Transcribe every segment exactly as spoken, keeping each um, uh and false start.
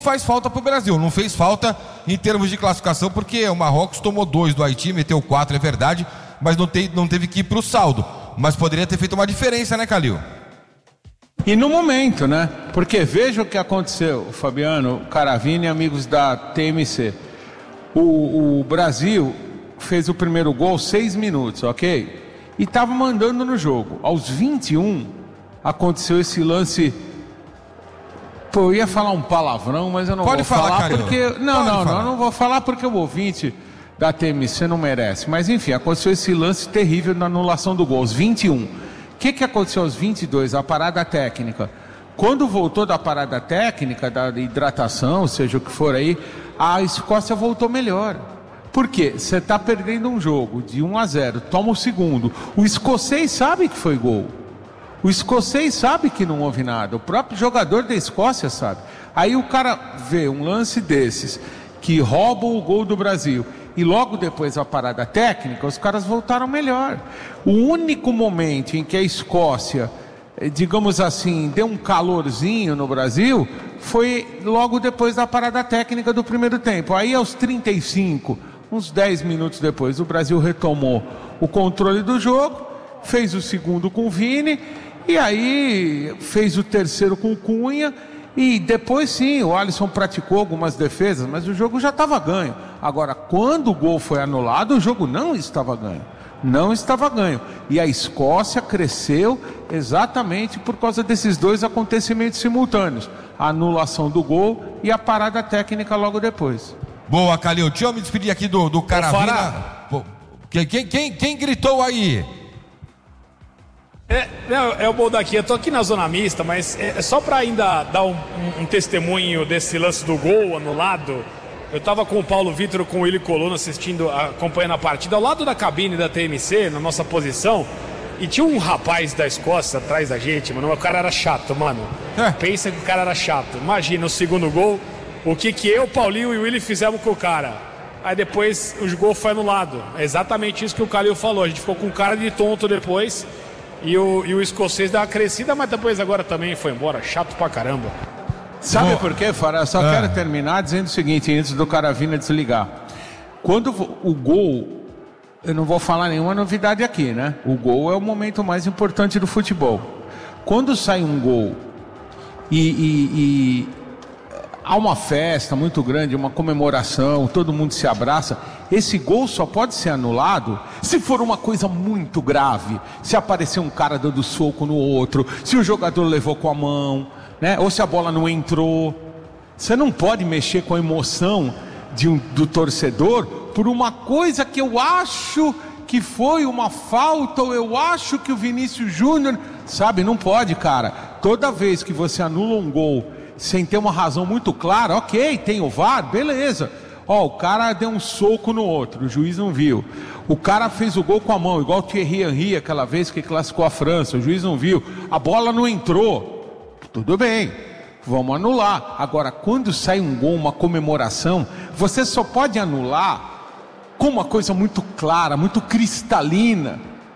faz falta pro Brasil, não fez falta em termos de classificação, porque o Marrocos tomou dois do Haiti, meteu quatro, é verdade, mas não, te, não teve que ir pro saldo, mas poderia ter feito uma diferença, né, Calil? E no momento, né? Porque veja o que aconteceu, Fabiano, Caravini e amigos da T M C. O, o Brasil fez o primeiro gol seis minutos, ok? E estava mandando no jogo. Aos vinte e um aconteceu esse lance. Pô, eu ia falar um palavrão, mas eu não Pode vou falar, falar porque... Não, Pode não, falar. não, eu não vou falar porque o ouvinte da T M C não merece. Mas enfim, aconteceu esse lance terrível na anulação do gol, aos vinte e um. O que, que aconteceu aos vinte e dois? A parada técnica. Quando voltou da parada técnica, da hidratação, seja o que for aí, a Escócia voltou melhor. Por quê? Você está perdendo um jogo de um a zero, toma o segundo. O escocês sabe que foi gol. O escocês sabe que não houve nada. O próprio jogador da Escócia sabe. Aí o cara vê um lance desses, que rouba o gol do Brasil, e logo depois a parada técnica, os caras voltaram melhor. O único momento em que a Escócia, digamos assim, deu um calorzinho no Brasil, foi logo depois da parada técnica do primeiro tempo. Aí aos trinta e cinco, uns dez minutos depois, o Brasil retomou o controle do jogo, fez o segundo com o Vini, e aí fez o terceiro com o Cunha, e depois sim, o Alisson praticou algumas defesas, mas o jogo já estava ganho. Agora, quando o gol foi anulado, o jogo não estava ganho. Não estava ganho. E a Escócia cresceu exatamente por causa desses dois acontecimentos simultâneos. A anulação do gol e a parada técnica logo depois. Boa, Calil. Deixa eu me despedir aqui do, do Caravina. Pô, quem, quem, quem, quem gritou aí? É, não, é o Boldaquim, eu tô aqui na zona mista, mas é, é só para ainda dar um, um, um testemunho desse lance do gol anulado. Eu tava com o Paulo Vitor, com o Willy Colonna assistindo, acompanhando a partida, ao lado da cabine da T M C, na nossa posição, e tinha um rapaz da Escócia atrás da gente, mano, o cara era chato, mano. É. Pensa que o cara era chato. Imagina o segundo gol, o que que eu, Paulinho e o Willy fizemos com o cara. Aí depois o gol foi anulado. É exatamente isso que o Calil falou, a gente ficou com cara de tonto depois. E o, e o escocês deu uma crescida, mas depois agora também foi embora. Chato pra caramba. Sabe por quê, Fará? Só é. quero terminar dizendo o seguinte, antes do Caravina desligar. Quando o gol... Eu não vou falar nenhuma novidade aqui, né? O gol é o momento mais importante do futebol. Quando sai um gol e, e, e há uma festa muito grande, uma comemoração, todo mundo se abraça, esse gol só pode ser anulado se for uma coisa muito grave, se aparecer um cara dando soco no outro, se o jogador levou com a mão, né? Ou se a bola não entrou. Você não pode mexer com a emoção de um, do torcedor por uma coisa que eu acho que foi uma falta, ou eu acho que o Vinícius Júnior, sabe, não pode, cara. Toda vez que você anula um gol sem ter uma razão muito clara, ok, tem o V A R, beleza. Ó, o cara deu um soco no outro, o juiz não viu. O cara fez o gol com a mão, igual o Thierry Henry, aquela vez que classificou a França, o juiz não viu. A bola não entrou, tudo bem, vamos anular. Agora, quando sai um gol, uma comemoração, você só pode anular com uma coisa muito clara, muito cristalina.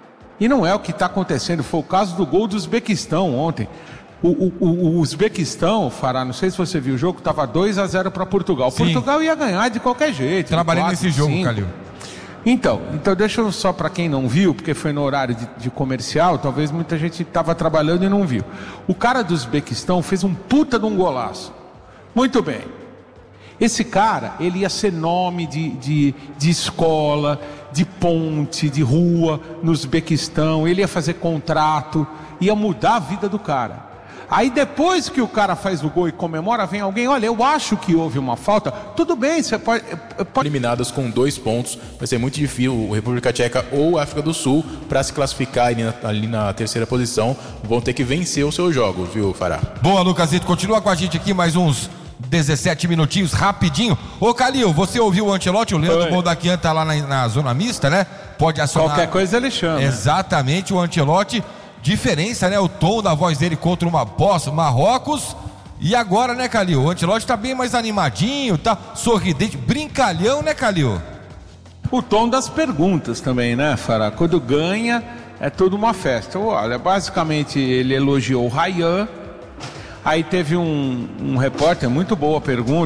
E não é o que está acontecendo. Foi o caso do gol do Uzbequistão ontem. O, o, o, o Uzbequistão, Fará, não sei se você viu o jogo, estava dois a zero para Portugal. Sim. Portugal ia ganhar de qualquer jeito. Trabalhei nesse jogo, Calil. Então, então deixa eu só para quem não viu, porque foi no horário de, de comercial, talvez muita gente estava trabalhando e não viu. O cara do Uzbequistão fez um puta de um golaço. Muito bem. Esse cara, ele ia ser nome de, de, de escola, de ponte, de rua no Uzbequistão, ele ia fazer contrato, ia mudar a vida do cara. Aí depois que o cara faz o gol e comemora, vem alguém, olha, eu acho que houve uma falta, tudo bem, você pode... pode... Eliminadas com dois pontos, vai ser muito difícil o República Tcheca ou África do Sul para se classificar ali na, ali na terceira posição, vão ter que vencer os seus jogos, viu, Fará? Boa, Lucasito, continua com a gente aqui mais uns dezessete minutinhos, rapidinho. Ô, Calil, você ouviu o Ancelotti? O Leandro Boldaquian tá lá na, na zona mista, né? Pode acionar. Qualquer coisa ele chama. Exatamente, o Ancelotti. Diferença, né? O tom da voz dele contra uma bossa, Marrocos. E agora, né, Calil? O Ancelotti tá bem mais animadinho, tá sorridente, brincalhão, né, Calil? O tom das perguntas também, né, Fará? Quando ganha, é tudo uma festa. Olha, basicamente ele elogiou o Ryan. Aí teve um, um repórter, muito boa pergunta.